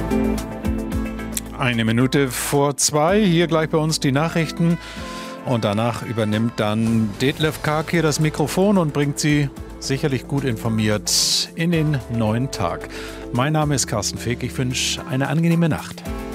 Eine Minute vor 2, hier gleich bei uns die Nachrichten. Und danach übernimmt dann Detlef Karg hier das Mikrofon und bringt Sie sicherlich gut informiert in den neuen Tag. Mein Name ist Carsten Feck, ich wünsche eine angenehme Nacht.